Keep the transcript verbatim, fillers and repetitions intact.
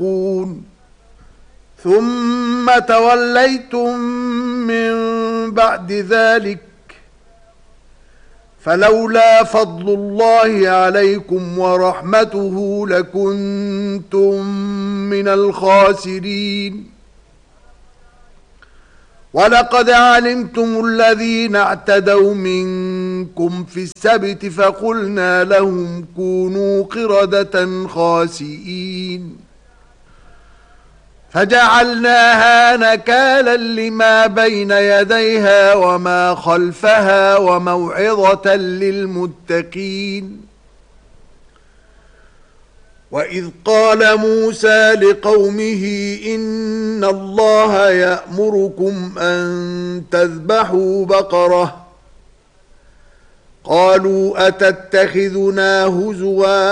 تتقون ثم توليتم من بعد ذلك فلولا فضل الله عليكم ورحمته لكنتم من الخاسرين ولقد علمتم الذين اعتدوا منكم في السبت فقلنا لهم كونوا قردة خاسئين فجعلناها نكالا لما بين يديها وما خلفها وموعظة للمتقين وإذ قال موسى لقومه إن الله يأمركم أن تذبحوا بقرة قالوا أتتخذنا هزوا